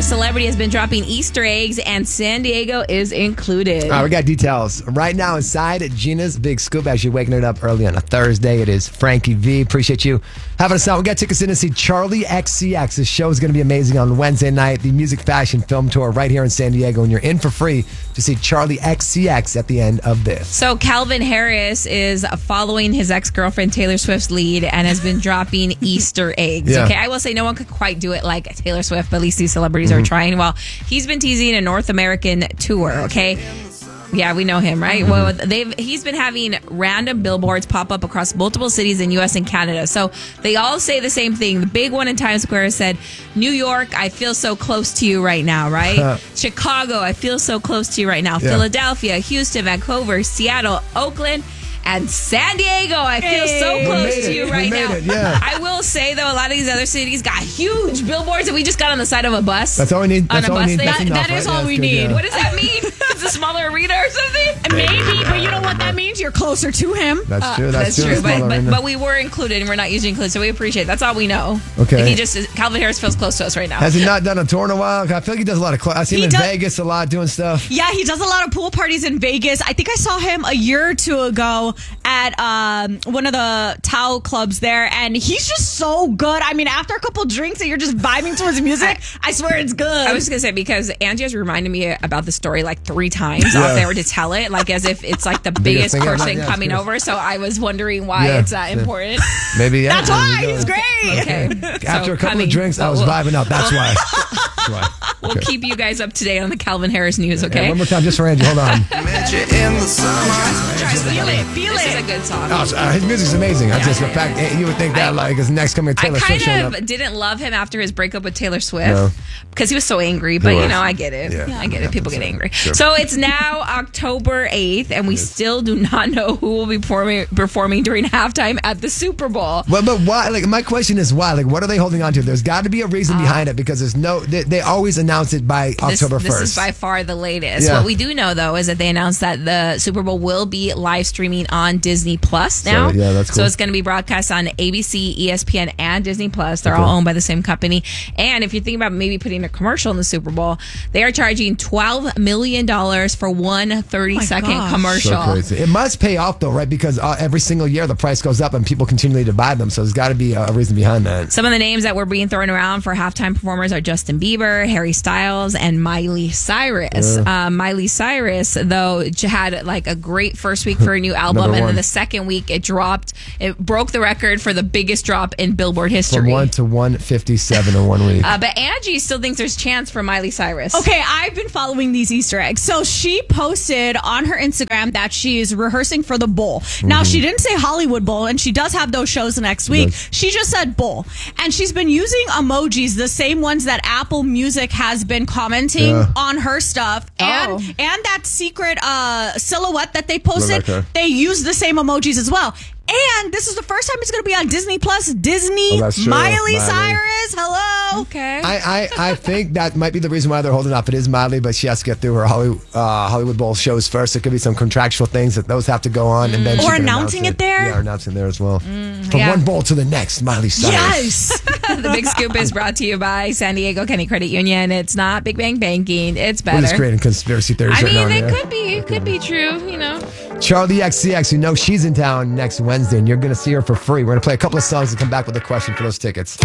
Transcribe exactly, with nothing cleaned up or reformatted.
celebrity has been dropping Easter eggs, and San Diego is included. All right, we got details. Right now inside Gina's Big Scoop, as you're waking it up early on a Thursday, it is Frankie V. Appreciate you having us out. We got tickets in to see Charlie X C X. This show is going to be amazing on Wednesday night. The Music Fashion Film Tour right here in San Diego, and you're in for free to see Charlie X C X at the end of this. So Calvin Harris is following his ex-girlfriend Taylor Swift's lead and has been dropping Easter eggs. Yeah. Okay, I will say no one could quite do it like Taylor Swift, but at least these celebrities Mm-hmm. are trying. Well, he's been teasing a North American tour, okay? Yeah, we know him, right? Mm-hmm. Well, they've he's been having random billboards pop up across multiple cities in U S and Canada. So they all say the same thing. The big one in Times Square said, New York, I feel so close to you right now, right? Chicago, I feel so close to you right now. Yeah. Philadelphia, Houston, Vancouver, Seattle, Oakland, and San Diego. I feel Hey. so We close made to it. you We right made now. it, yeah. I will say, though, a lot of these other cities got huge billboards that we just got on the side of a bus. That's all we need. On That's a all we bus need. thing. That's That- enough, that is right? all Yeah, we that's good, need. yeah. What does that mean? It's a smaller arena or something? Maybe, but you know what that means? You're closer to him. That's true. That's, That's true. true, It's but, smaller but arena. but we were included, and we're not usually included, so we appreciate it. That's all we know. Okay. If he just Calvin Harris feels close to us right now. Has he not done a tour in a while? I feel like he does a lot of. Cl- I see him He in does- Vegas a lot doing stuff. Yeah, he does a lot of pool parties in Vegas. I think I saw him a year or two ago at um, one of the Tao clubs there, and he's just so good. I mean, after a couple drinks and you're just vibing to his music, I, I swear it's good. I was just gonna say, because Angie has reminded me about the story like three times Yeah. off there to tell it, like as if it's like the Biggest biggest thing ever. person Yeah, it's coming good. over. So I was wondering why Yeah. it's that Yeah. important. Maybe. Yeah. That's There why we go. he's great. Okay. After So a couple coming- of drinks, I was we'll, vibing out. That's why. That's why. We'll keep you guys up to date on the Calvin Harris news. Okay, Okay. one more time, just for Angie. Hold on. Met you in the summer. Feel it, feel This is a it. good song. Oh, so, uh, his music's amazing. I Yeah, just, yeah, the fact eh, you would think that I- like his next coming I Taylor Swift showing kind up. of didn't love him after his breakup with Taylor Swift No. because he was so angry. But, you was. know, I get it. Yeah. Yeah, I get it. People get angry. Sure. So it's now October eighth, and we still do not know who will be performing, performing during halftime at the Super Bowl. Well, but why? Like, my question is why? Like, what are they holding on to? There's got to be a reason behind it because there's no. They, they always announce it by This, October this first. is by far the latest. Yeah. What we do know, though, is that they announced that the Super Bowl will be live streaming on Disney Plus now. So, yeah, that's So cool. it's going to be broadcast on A B C, E S P N, and Disney Plus. They're Okay. all owned by the same company. And if you're thinking about maybe putting a commercial in the Super Bowl, they are charging twelve million dollars for one thirty-second gosh. commercial. So crazy. It must pay off though, right? Because uh, every single year the price goes up and people continually to buy them. So there's got to be a, a reason behind that. Some of the names that were being thrown around for halftime performers are Justin Bieber, Harry Styles, and Miley Cyrus. Yeah. Uh, Miley Cyrus, though, j- had like a great first week for a new album, Number and one. then the second week it dropped. It broke the record for the biggest drop in Billboard From history. one to one fifty-seven in one week. Uh, but Angie still thinks there's chance for Miley Cyrus. Okay, I've been following these Easter eggs. So she posted on her Instagram that she's rehearsing for the Bowl. Now, she didn't say Hollywood Bowl, and she does have those shows next week. does. She just said Bowl. And she's been using emojis, the same ones that Apple Music has been commenting Yeah. on her stuff. And Oh. and that secret uh, silhouette that they posted, Rebecca. they use the same emojis as well. And this is the first time it's going to be on Disney Plus. Disney, Oh, that's true. Miley Miley. Cyrus, hello. Okay. I, I, I think that might be the reason why they're holding off. It is Miley, but she has to get through her Hollywood, uh, Hollywood Bowl shows first. There could be some contractual things that those have to go on, and then she Or can announcing announce it there? Yeah, or announcing there as well. From yeah. one bowl to the next, Miley Cyrus. Yes. The Big Scoop is brought to you by San Diego County Credit Union. It's not Big Bang Banking. It's We're just better. creating conspiracy theories I right mean, now. it yeah. could be. It could be true, you know. Charlie X C X, you know she's in town next Wednesday, and you're going to see her for free. We're going to play a couple of songs and come back with a question for those tickets.